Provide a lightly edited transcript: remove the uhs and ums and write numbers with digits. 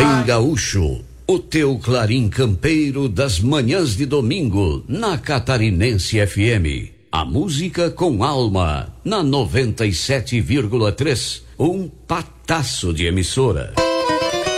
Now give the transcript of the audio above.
Bem Gaúcho, o teu clarim campeiro das manhãs de domingo na Catarinense FM. A música com alma na 97,3. Um pataço de emissora.